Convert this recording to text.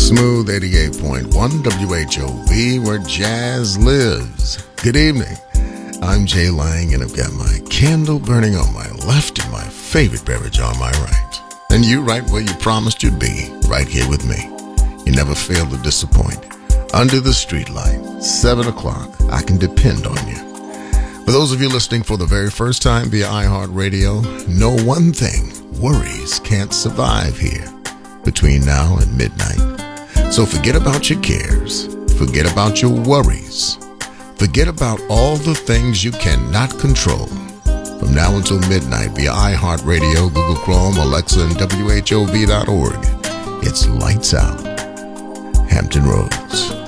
Smooth 88.1 WHOV, where jazz lives. Good evening. I'm Jay Lang, and I've got my candle burning on my left and my favorite beverage on my right. And you right where you promised you'd be, right here with me. You never fail to disappoint. Under the streetlight, 7 o'clock, I can depend on you. For those of you listening for the very first time via iHeartRadio, know one thing: worries can't survive here between now and midnight. So forget about your cares, forget about your worries, forget about all the things you cannot control. From now until midnight via iHeartRadio, Google Chrome, Alexa, and WHOV.org, it's lights out. Hampton Roads.